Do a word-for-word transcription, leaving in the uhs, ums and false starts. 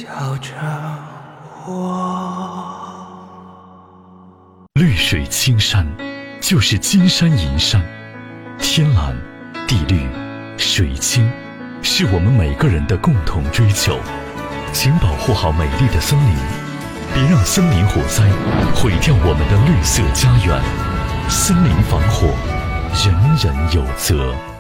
笑着我。 绿水青山就是金山银山，天蓝地绿水清是我们每个人的共同追求。请保护好美丽的森林，别让森林火灾毁掉我们的绿色家园。森林防火，人人有责。